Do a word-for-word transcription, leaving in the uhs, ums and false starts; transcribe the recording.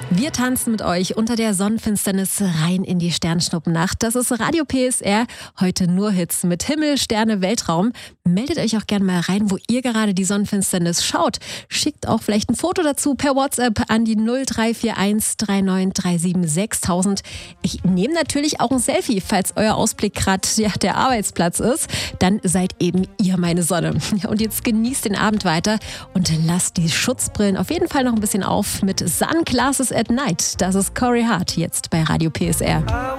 Wir tanzen mit euch unter der Sonnenfinsternis rein in die Sternschnuppennacht. Das ist Radio P S R. Heute nur Hits mit Himmel, Sterne, Weltraum. Meldet euch auch gerne mal rein, wo ihr gerade die Sonnenfinsternis schaut. Schickt auch vielleicht ein Foto dazu per WhatsApp an die null drei vier eins drei neun drei sieben sechstausend. Ich nehme natürlich auch ein Selfie, falls euer Ausblick gerade ja, der Arbeitsplatz ist. Dann seid eben ihr meine Sonne. Und jetzt genießt den Abend weiter und lasst die Schutzbrillen auf jeden Fall noch ein bisschen auf mit Sunglasses at Night. Das ist Corey Hart jetzt bei Radio P S R.